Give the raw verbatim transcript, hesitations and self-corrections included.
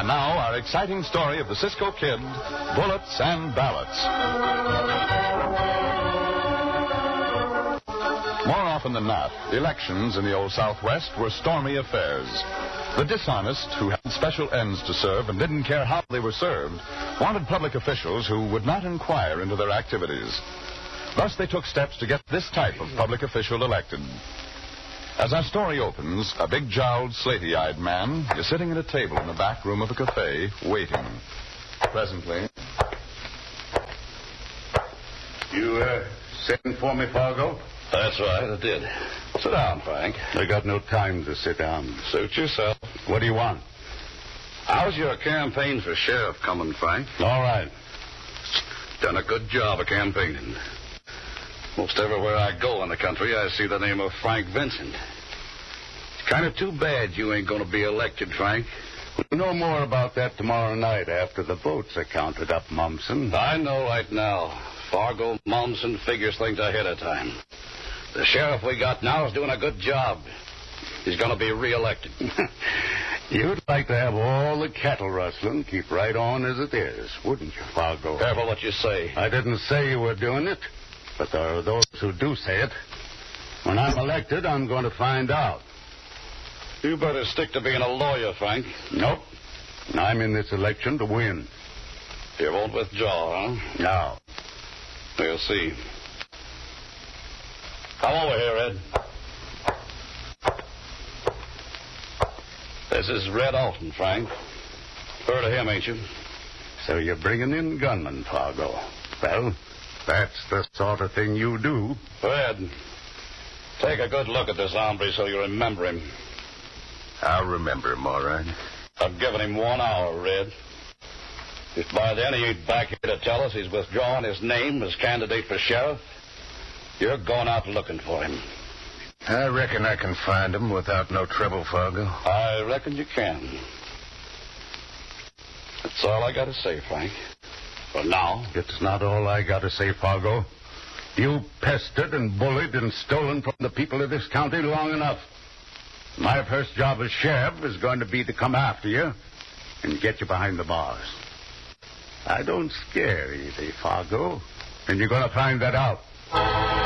now, our exciting story of the Cisco Kid, Bullets and Ballots. More often than not, elections in the Old Southwest were stormy affairs. The dishonest, who had special ends to serve and didn't care how they were served, wanted public officials who would not inquire into their activities. Thus, they took steps to get this type of public official elected. As our story opens, a big-jowled, slaty-eyed man is sitting at a table in the back room of a cafe, waiting. Presently... You, uh, sent for me, Fargo? That's right, I did. Sit down, Frank. I got no time to sit down. Suit yourself. What do you want? How's your campaign for sheriff coming, Frank? All right. Done a good job of campaigning. Most everywhere I go in the country, I see the name of Frank Vincent. It's kind of too bad you ain't going to be elected, Frank. We'll know more about that tomorrow night after the votes are counted up, Momsen. I know right now. Fargo Momsen figures things ahead of time. The sheriff we got now is doing a good job. He's going to be reelected. You'd like to have all the cattle rustling keep right on as it is, wouldn't you, Fargo? Careful what you say. I didn't say you were doing it, but there are those who do say it. When I'm elected, I'm going to find out. You better stick to being a lawyer, Frank. Nope. I'm in this election to win. You won't withdraw, huh? No. We'll see. Come over here, Ed. This is Red Alton, Frank. Heard of him, ain't you? So you're bringing in gunmen, Fargo. Well, that's the sort of thing you do. Red, take a good look at this hombre so you remember him. I'll remember him, all right. I've given him one hour, Red. If by then he ain't back here to tell us he's withdrawing his name as candidate for sheriff, you're going out looking for him. I reckon I can find him without no trouble, Fargo. I reckon you can. That's all I got to say, Frank. For now. It's not all I got to say, Fargo. You pestered and bullied and stolen from the people of this county long enough. My first job as sheriff is going to be to come after you and get you behind the bars. I don't scare easy, Fargo, and you're going to find that out.